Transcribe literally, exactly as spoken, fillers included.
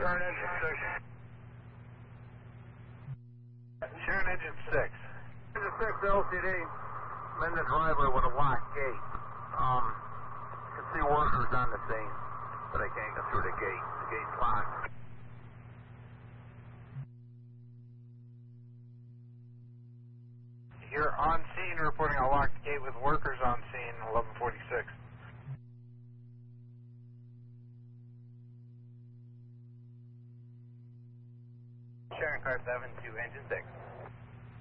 Sharon engine six. Sharon engine six. Engine six L C D. I'm in the driveway with a locked gate. Um, you can see workers on the scene, but I can't get through the gate. The gate's locked. You're on scene reporting a locked gate with workers on scene, eleven forty-six. Sharon car seven to engine six.